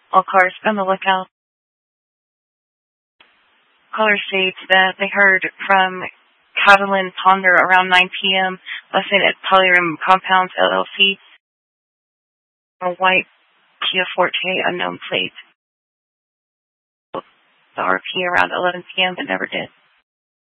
All cars on the lookout. Caller states that they heard from Catalin Ponder around 9 p.m. last night at Polyrim Compounds, LLC. A white Kia Forte, unknown plate. The RP around 11 p.m., but never did.